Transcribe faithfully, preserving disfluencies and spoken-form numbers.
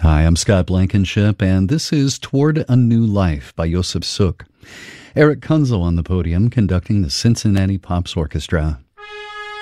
Hi, I'm Scott Blankenship, and this is Toward a New Life by Yosef Suk. Eric Kunzel on the podium conducting the Cincinnati Pops Orchestra.